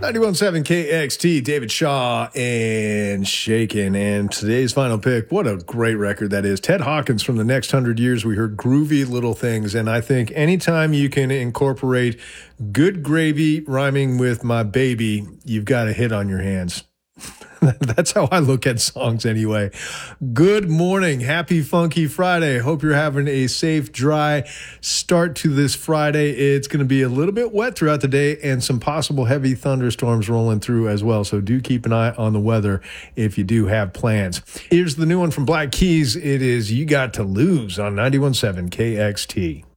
91.7 KXT, David Shaw and Shakin'. And today's final pick, what a great record that is. Ted Hawkins from the Next 100 Years. We heard Groovy Little Things. And I think anytime you can incorporate good gravy rhyming with my baby, you've got a hit on your hands. That's how I look at songs anyway. Good morning. Happy Funky Friday. Hope you're having a safe, dry start to this Friday. It's going to be a little bit wet throughout the day and some possible heavy thunderstorms rolling through as well. So do keep an eye on the weather if you do have plans. Here's the new one from Black Keys. It is You Got to Lose on 91.7 KXT.